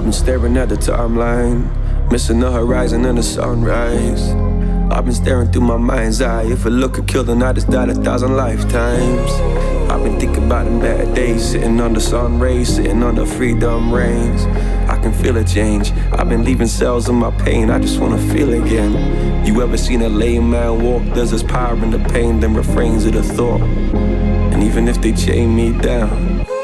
been staring at the timeline, missing the horizon and the sunrise. I've been staring through my mind's eye. If a look could kill, then I just died 1,000 lifetimes. I've been thinking about them bad days, sitting under sun rays, sitting under freedom rains. I can feel a change. I've been leaving cells in my pain, I just wanna feel again. You ever seen a lame man walk? There's this power in the pain, then refrains of the thought. And even if they chain me down,